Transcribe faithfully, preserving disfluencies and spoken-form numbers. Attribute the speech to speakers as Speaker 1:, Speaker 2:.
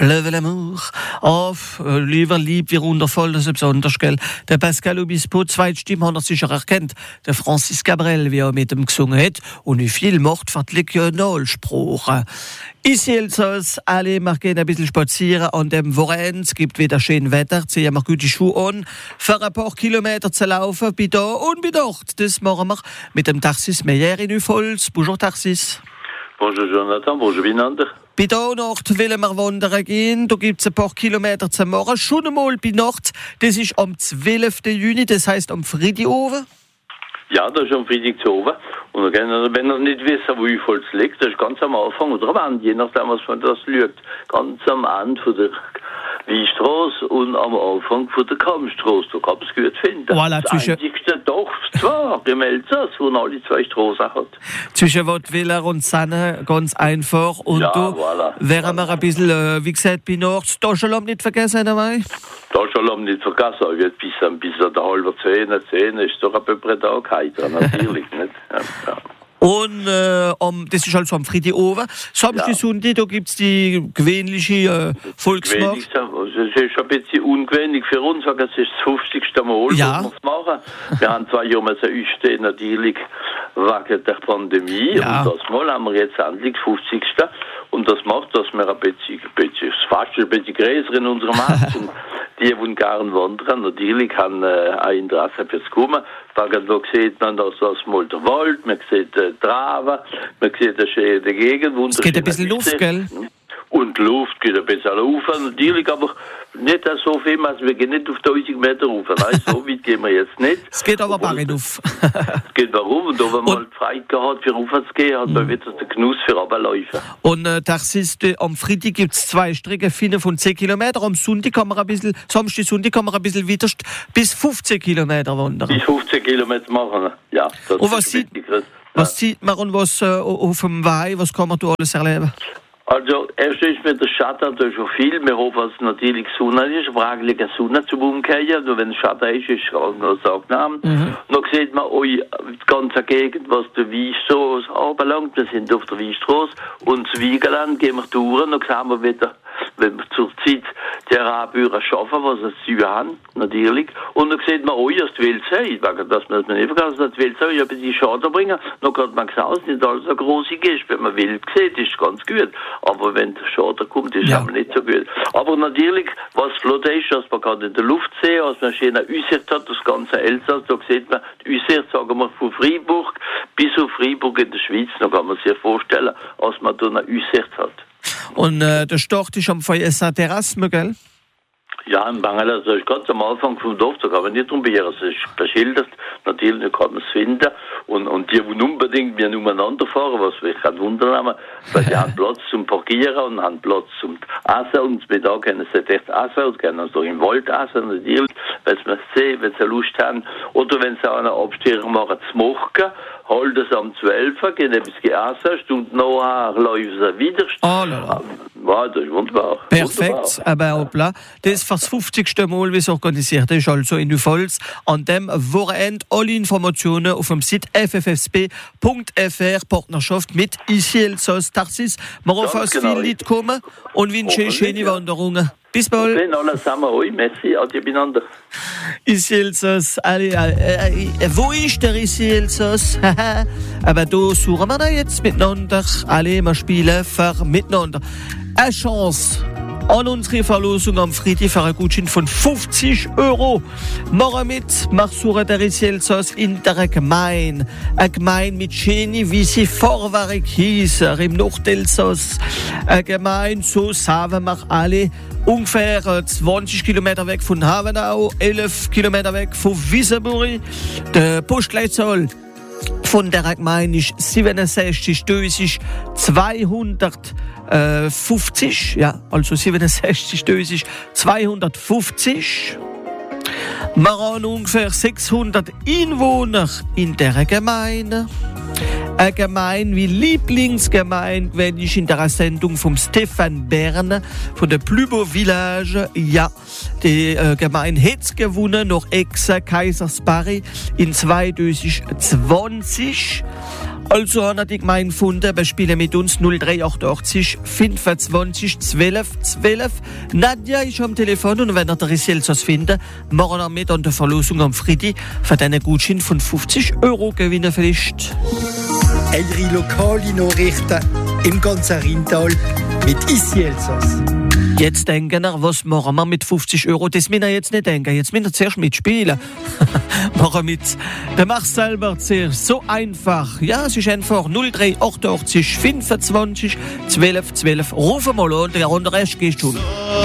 Speaker 1: Leve l'amour. Auf, äh, lieber lieb, wie wundervoll, das ist besonders, gell? Der Pascal Obispo, Zweitstimme, hat er sicher erkannt. Der Francis Cabrel, wie er mit ihm gesungen hat. Und wie viel macht für die Regionalsprache. Ici Elsass, alle, wir gehen ein bisschen spazieren an dem Wochenende. Es gibt wieder schön Wetter, ziehen wir gute Schuhe an. Für ein paar Kilometer zu laufen, bei da und bei dort. Das machen wir mit dem Tarsis Meyer in Ufolz. Bonjour Tarsis.
Speaker 2: Bonjour Jonathan, bonjour Binander.
Speaker 1: Bei Donort wollen wir wandern gehen. Da gibt es ein paar Kilometer zu machen. Schon einmal bei Nacht. Das ist am zwölften Juni, das heisst am Freitagabend.
Speaker 2: Ja, das ist am Freitag zu oben. Und dann, wenn ihr nicht wisst, wo Ufolz liegt, das ist ganz am Anfang oder am Ende, je nachdem, was man das schaut. Ganz am Ende von der Wiestraße und am Anfang von der Kammstraße. Da kann man es gut finden.
Speaker 1: Voilà,
Speaker 2: das
Speaker 1: zwischen
Speaker 2: einzigste Dorf zwar, im Elsass, wo man alle zwei Straßen hat.
Speaker 1: Zwischen Wattwiller und Sanne, ganz einfach. Und
Speaker 2: ja,
Speaker 1: da
Speaker 2: voilà.
Speaker 1: wären wir ein bisschen, äh, wie gesagt, bei Nord. Taschenlampe nicht vergessen dabei.
Speaker 2: Taschenlampe nicht vergessen, aber bis, bis an der halben zehn, zehn ist doch ein paar Tage heiter, natürlich nicht. Ja, ja.
Speaker 1: Und äh, um, das ist also am Freitagabend. Samstag, ja. Sonntag, da gibt es die gewöhnliche äh, Volksmarkt.
Speaker 2: Das ist ein bisschen ungewöhnlich für uns, weil es ist das fünfzigste Mal,
Speaker 1: ja.
Speaker 2: was wir es machen. Wir haben zwei Jahre einstehen, natürlich wegen der Pandemie.
Speaker 1: Ja.
Speaker 2: Und das Mal haben wir jetzt endlich das fünfzigste Und das macht, dass wir ein bisschen, ein bisschen fast ein bisschen größer in unserem Haus sind. Die, die gerne wandern, natürlich haben äh, ein Interesse fürs Kommen. Da sieht man das, das mal der Wald, man sieht äh, Traben, man sieht eine schöne Gegend.
Speaker 1: Es geht ein bisschen Luft, gell?
Speaker 2: Und die Luft geht ein bisschen rauf, natürlich, aber nicht so viel, also wir gehen nicht auf tausend Meter rauf. Nein, so weit gehen wir jetzt nicht.
Speaker 1: Es geht aber barren auf.
Speaker 2: Es geht warum, und da, wenn man halt Freude gehabt für rauf zu gehen, hat man wieder den Genuss für runterlaufen.
Speaker 1: Und äh, das ist, äh, am Freitag gibt es zwei Strecken, fünf von zehn Kilometern. Am Sonntag kann man ein bisschen, Samstag, Sonntag kann man ein bisschen weiter bis fünfzehn Kilometer wandern.
Speaker 2: Bis fünfzehn Kilometer machen, ja. Das
Speaker 1: und was sieht, was sieht man und was äh, auf dem Weih, was kann man da alles erleben?
Speaker 2: Also, erst ist mit der Schatten da schon viel. Wir hoffen, dass es natürlich Sonne ist, fraglich eine Sonne zum Umkehren. Nur wenn es Schatten ist, ist es auch noch angenehm. Mhm. Dann sieht man auch die ganze Gegend, was der Wiestraße anbelangt. Wir sind auf der Wiestraße und das Wiegerland gehen wir durch. Dann sehen wir wieder, wenn wir zur Zeit die Arabürer schaffen, was sie zu haben, natürlich. Und dann sieht man auch, dass die Weltsee, das muss man nicht vergessen, dass die Weltsee ein bisschen Schaden bringen. Dann kann man sehen, dass nicht alles so groß ist. Wenn man wild sieht, ist es ganz gut. Aber wenn der Schaden kommt, ist es ja. aber nicht so gut. Aber natürlich, was flott ist, dass man kann in der Luft sehen, als man schön eine Aussicht hat, das ganze Elsass, da sieht man die Aussicht, sagen wir, von Freiburg bis auf Freiburg in der Schweiz. Da kann man sich vorstellen, als man da eine Aussicht hat.
Speaker 1: Und äh, der Start ist am Feuer Terrasse, gell?
Speaker 2: Ja, in Bangladesch, das ist ganz am Anfang vom Dorf, da kann man nicht drum beirren. Es ist beschildert, natürlich kann man es finden. Und, und die, die unbedingt wir umeinander fahren, was wir gerade wundern, weil die haben Platz zum Parkieren und haben Platz zum Essen. Und mit da können sie echt essen und können sie im Wald essen, natürlich, wenn sie es sehen, wenn sie Lust haben. Oder wenn sie eine Abstehung machen, zu machen, halten sie am zwölf, gehen etwas essen, Stunden nachher laufen sie wieder.
Speaker 1: Oh, la.
Speaker 2: Ja, das ist wunderbar.
Speaker 1: Perfekt, aber hoppla. Das ist das fünfzigste Mal, wie es organisiert ist, also in Ufolz. An dem Wochenende alle Informationen auf dem Site f f s p punkt f r, Partnerschaft mit Ici Elsass Tarsis. Wir hoffen, dass viele Leute kommen und wünschen schöne Wanderungen. Bis bald.
Speaker 2: Okay, alles zusammen. Oi, merci, adieu miteinander.
Speaker 1: Ici Elsass, allez, äh, äh, wo ist der Ici Elsass? Aber da suchen wir jetzt miteinander. Alle, wir spielen für miteinander. Eine Chance an unsere Verlosung am Freitag für einen Gutschein von fünfzig Euro. Machen mit, wir suchen der Ici Elsass in der Gemeinde. Eine Gemeinde mit schönen, wie sie vorwärts hießen, im Nordelsass. Eine Gemeinde, so sagen wir alle, ungefähr zwanzig Kilometer weg von Havenau, elf Kilometer weg von Wiesenbury. Der Postleitzahl von der Gemeinde ist siebenundsechzig zweihundertfünfzig, ja, also siebenundsechzig zweihundertfünfzig. Wir haben ungefähr sechshundert Einwohner in der Gemeinde. Eine Gemeinde wie Lieblingsgemeinde, wenn ich in der Sendung vom Stefan Bern von der Plübo Village, ja, die äh, Gemeinde hat gewonnen, noch ex Kaisersbarri in zweitausendzwanzig. Also hat die Gemeinde gefunden, bespielen mit uns null drei achtundachtzig fünfundzwanzig zwölf zwölf. Nadja ist am Telefon und wenn ihr den Risselsos findet, machen wir mit an der Verlosung am Freitag für einen Gutschein von fünfzig Euro gewinnen vielleicht.
Speaker 3: Eure lokale Nachrichten im ganzen Rheintal mit Issi Elsass.
Speaker 1: Jetzt denken wir, was machen wir mit fünfzig Euro? Das müssen wir jetzt nicht denken. Jetzt müssen wir zuerst mitspielen. Machen mit. Dann mach's selber zuerst. So einfach. Ja, es ist einfach null drei achtundachtzig fünfundzwanzig zwölf zwölf. Rufen mal an, der Rest geht schon.